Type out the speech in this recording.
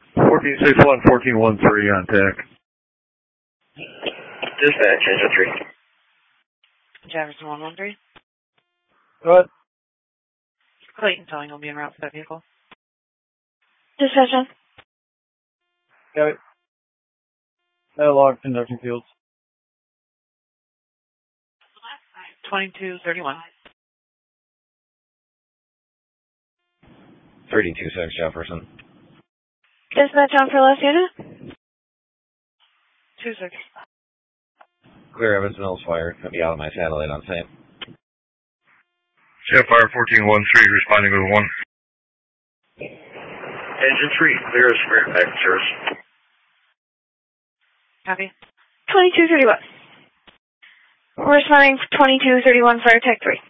1461, 1413 on tech. Dispatch, engine 3. Jefferson 113. Go ahead. Clayton Towing will be en route for that vehicle. Dispatch on. Got it. Log conducting fields. 2231. 326 Jefferson. Dispatch on for last unit. 26. Clear Evans Mills fire. Gonna be out of my satellite on site. Chef Fire 1413 responding with 1. Engine 3, clear as square back service. Copy. 2231. We're responding 2231 Fire Tech 3.